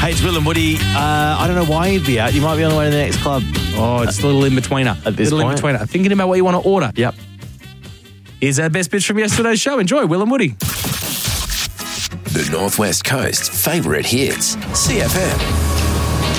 Hey, it's Will and Woody. I don't know why you'd be out. You might be on the way to the next club. Oh, it's a little in-betweener. At this point. In-betweener. Thinking about what you want to order. Yep. Here's our best bits from yesterday's show. Enjoy, Will and Woody. The Northwest Coast's favourite hits, CFM.